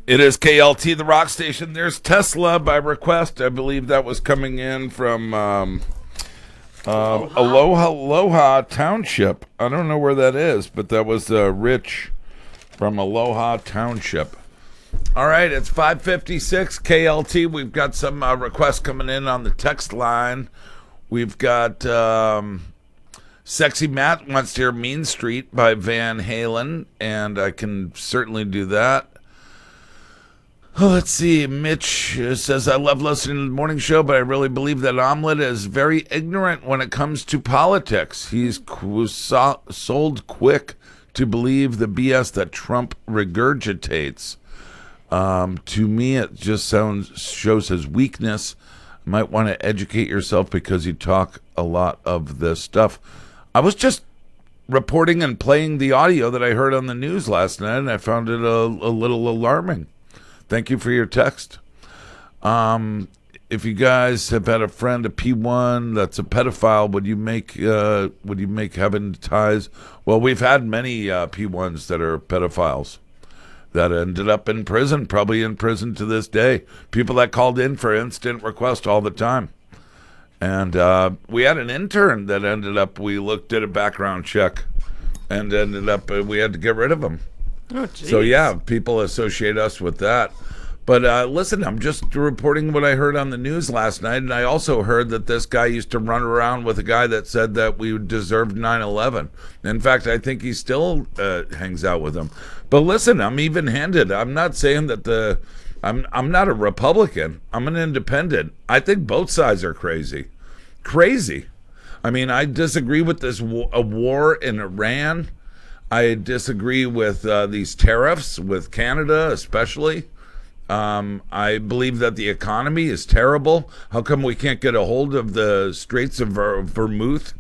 It is KLT, the rock station. There's Tesla by request. I believe that was coming in from Aloha Township. I don't know where that is, but that was Rich from Aloha Township. All right, it's 5:56 KLT. We've got some requests coming in on the text line. We've got Sexy Matt wants to hear Mean Street by Van Halen, and I can certainly do that. Oh, let's see. Mitch says, I love listening to the morning show, but I really believe that Omelet is very ignorant when it comes to politics. He's sold quick to believe the BS that Trump regurgitates. To me, it just shows his weakness. You might want to educate yourself because you talk a lot of this stuff. I was just reporting and playing the audio that I heard on the news last night, and I found it a little alarming. Thank you for your text. If you guys have had a friend, a P1 that's a pedophile, would you make heaven ties? Well, we've had many P1s that are pedophiles that ended up in prison, probably in prison to this day. People that called in for instant request all the time. And we had an intern that we looked at a background check and ended up, we had to get rid of him. Oh, geez. So, yeah, people associate us with that. But listen, I'm just reporting what I heard on the news last night, and I also heard that this guy used to run around with a guy that said that we deserved 9/11. In fact, I think he still hangs out with him. But listen, I'm even-handed. I'm not saying that I'm not a Republican. I'm an independent. I think both sides are crazy. Crazy. I mean, I disagree with this war in Iran. I disagree with these tariffs with Canada, especially. I believe that the economy is terrible. How come we can't get a hold of the Straits of Vermouth